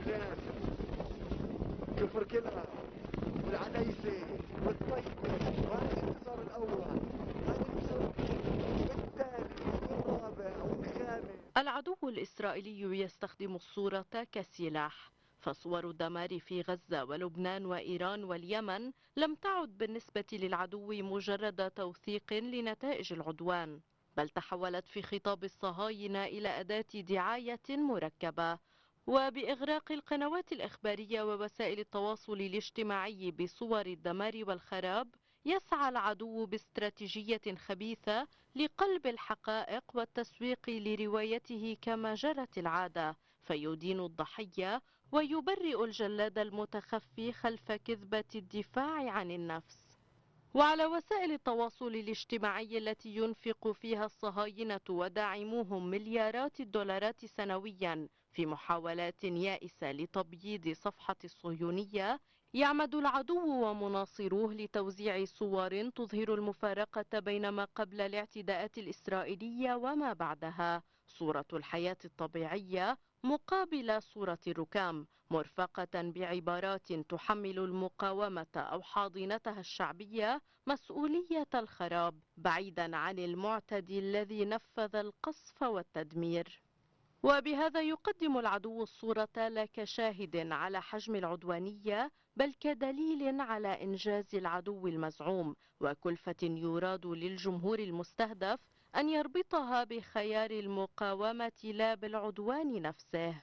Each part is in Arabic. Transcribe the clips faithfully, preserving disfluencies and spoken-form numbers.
والغاز كفر كلها والعنيسة والطيبة. وهذا الانتصار الأول، هذا الانتصار الثاني والرابع والخامس. العدو الإسرائيلي يستخدم الصورة كسلاح، فصور الدمار في غزة ولبنان وإيران واليمن لم تعد بالنسبة للعدو مجرد توثيق لنتائج العدوان، بل تحولت في خطاب الصهاينة إلى أداة دعاية مركبة. وبإغراق القنوات الإخبارية ووسائل التواصل الاجتماعي بصور الدمار والخراب، يسعى العدو باستراتيجية خبيثة لقلب الحقائق والتسويق لروايته كما جرت العادة، فيدين الضحية ويبرئ الجلاد المتخفي خلف كذبة الدفاع عن النفس. وعلى وسائل التواصل الاجتماعي التي ينفق فيها الصهاينة وداعموهم مليارات الدولارات سنويا في محاولات يائسة لتبييض صفحة الصهيونية، يعمد العدو ومناصروه لتوزيع صور تظهر المفارقة بين ما قبل الاعتداءات الإسرائيلية وما بعدها، صورة الحياة الطبيعية مقابل صورة الركام، مرفقة بعبارات تحمل المقاومة أو حاضنتها الشعبية مسؤولية الخراب، بعيدا عن المعتدي الذي نفذ القصف والتدمير. وبهذا يقدم العدو الصورة لا كشاهد على حجم العدوانية، بل كدليل على إنجاز العدو المزعوم، وكلفة يراد للجمهور المستهدف أن يربطها بخيار المقاومة لا بالعدوان نفسه.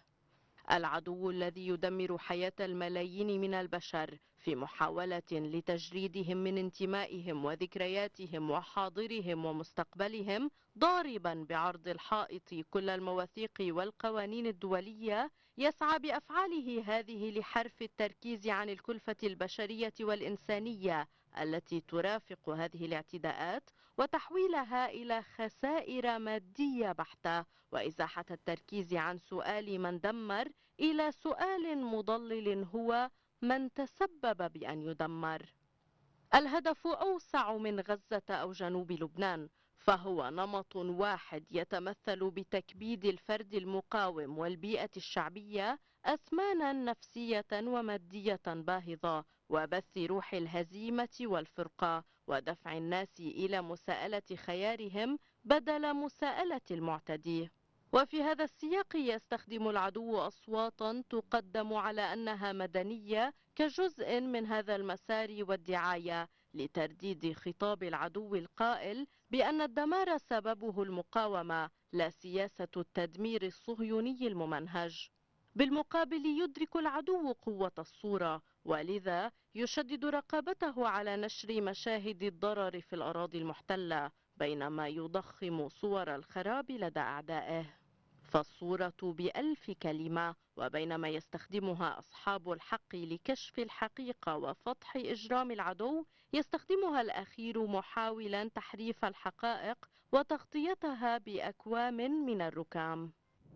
العدو الذي يدمر حياة الملايين من البشر في محاولة لتجريدهم من انتمائهم وذكرياتهم وحاضرهم ومستقبلهم، ضاربا بعرض الحائط كل المواثيق والقوانين الدولية، يسعى بأفعاله هذه لحرف التركيز عن الكلفة البشرية والإنسانية التي ترافق هذه الاعتداءات، وتحويلها إلى خسائر مادية بحتة، وإزاحة التركيز عن سؤال من دمر إلى سؤال مضلل هو من تسبب بأن يدمر. الهدف أوسع من غزة أو جنوب لبنان، فهو نمط واحد يتمثل بتكبيد الفرد المقاوم والبيئة الشعبية أثمانا نفسية ومادية باهظة، وبث روح الهزيمة والفرقة، ودفع الناس إلى مساءلة خيارهم بدل مساءلة المعتدي. وفي هذا السياق يستخدم العدو أصواتا تقدم على أنها مدنية كجزء من هذا المسار والدعاية لترديد خطاب العدو القائل بأن الدمار سببه المقاومة لا سياسة التدمير الصهيوني الممنهج. بالمقابل يدرك العدو قوة الصورة، ولذا يشدد رقابته على نشر مشاهد الضرر في الأراضي المحتلة، بينما يضخم صور الخراب لدى أعدائه. فالصورة بألف كلمة، وبينما يستخدمها أصحاب الحق لكشف الحقيقة وفضح إجرام العدو، يستخدمها الأخير محاولا تحريف الحقائق وتغطيتها بأكوام من الركام.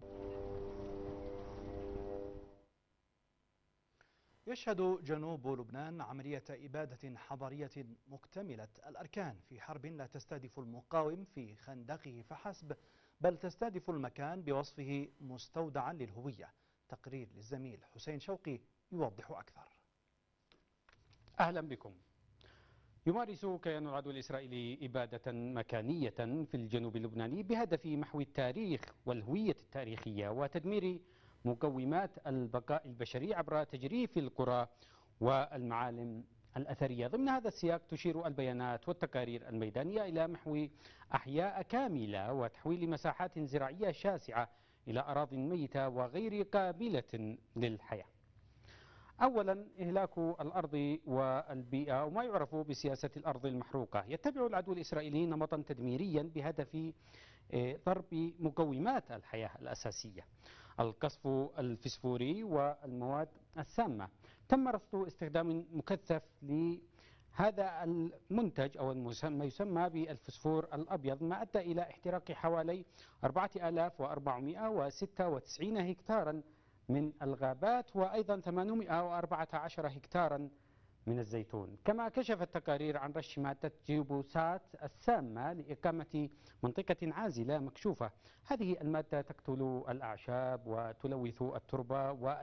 يشهد جنوب لبنان عملية إبادة حضارية مكتملة الأركان في حرب لا تستهدف المقاوم في خندقه فحسب، بل تستهدف المكان بوصفه مستودعا للهوية. تقرير للزميل حسين شوقي يوضح أكثر. أهلا بكم. يمارس كيان العدو الإسرائيلي إبادة مكانية في الجنوب اللبناني بهدف محو التاريخ والهوية التاريخية وتدمير مقومات البقاء البشري عبر تجريف القرى والمعالم الأثرية. ضمن هذا السياق تشير البيانات والتقارير الميدانية إلى محو أحياء كاملة وتحويل مساحات زراعية شاسعة إلى أراضٍ ميتة وغير قابلة للحياة. أولا إهلاك الأرض والبيئة وما يعرف بسياسة الأرض المحروقة. يتبع العدو الإسرائيلي نمطا تدميريا بهدف ضرب مقومات الحياة الأساسية: القصف الفسفوري والمواد السامة. تم رصد استخدام مكثف لهذا المنتج أو ما يسمى بالفسفور الأبيض، ما أدى إلى احتراق حوالي أربعة آلاف وأربعمائة وستة وتسعين هكتارا من الغابات، وأيضا ثمانمائة وأربعة عشر هكتارا من الزيتون. كما كشفت التقارير عن رش مادة جيوبوسات السامة لإقامة منطقة عازلة مكشوفة. هذه المادة تقتل الأعشاب وتلوث التربة